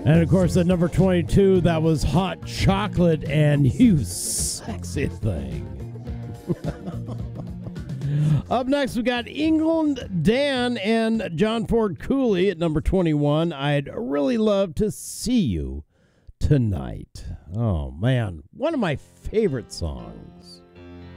And of course, at number 22, that was Hot Chocolate and You Sexy Thing. Up next, we got England Dan and John Ford Cooley at number 21. I'd really love to see you tonight. Oh, man. One of my favorite songs.